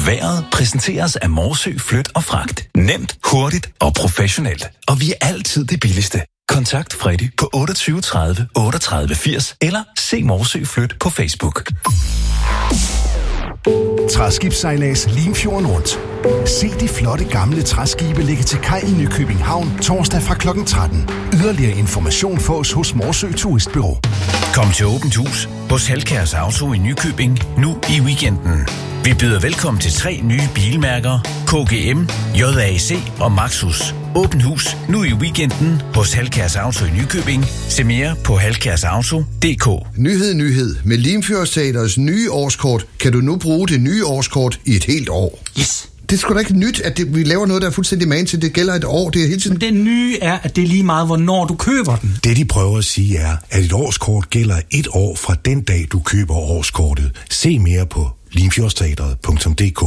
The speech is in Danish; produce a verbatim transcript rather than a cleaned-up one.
Været præsenteres af Morsø Flyt og Fragt. Nemt, hurtigt og professionelt. Og vi er altid det billigste. Kontakt Freddy på otteogtyve tredive otteogtredive firs eller se Morsø Flyt på Facebook. Træskibssejlads Limfjorden rundt. Se de flotte gamle træskibe ligge til kaj i Nykøbing Havn torsdag fra klokken tretten. Yderligere information fås hos Morsø Turistbureau. Kom til åbent hus hos Halkærs Auto i Nykøbing nu i weekenden. Vi byder velkommen til tre nye bilmærker, K G M, J A C og Maxus. Åbent hus nu i weekenden hos Halkærs Auto i Nykøbing. Se mere på halkærsauto punktum d k. Nyhed, nyhed. Med Limfjordsteaters nye årskort kan du nu bruge det nye årskort i et helt år. Yes. Det er sgu da ikke nyt, at det, vi laver noget, der er fuldstændig man til. Det gælder et år. Det er hele tiden. Men det nye er, at det er lige meget, hvornår du køber den. Det, de prøver at sige, er, at et årskort gælder et år fra den dag, du køber årskortet. Se mere på limfjordsteatret punktum d k.